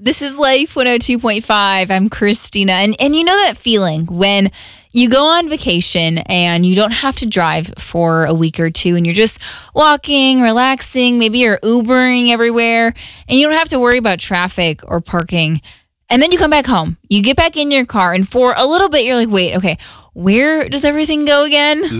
This is Life 102.5. I'm Christina. And you know that feeling when you go on vacation and you don't have to drive for a week or two and you're just walking, relaxing, maybe you're Ubering everywhere and you don't have to worry about traffic or parking. And then you come back home. You get back in your car and for a little bit you're like, wait, okay, where does everything go again?